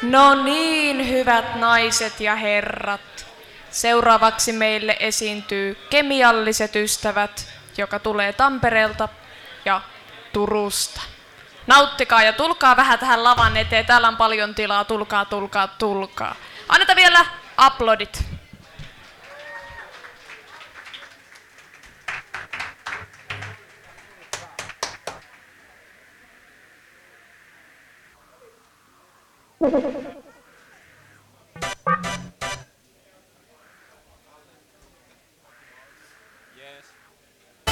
No niin, hyvät naiset ja herrat. Seuraavaksi meille esiintyy Kemialliset ystävät, joka tulee Tampereelta ja Turusta. Nauttikaa ja tulkaa vähän tähän lavan eteen. Täällä on paljon tilaa. Tulkaa, tulkaa, tulkaa. Annetaan vielä aplodit.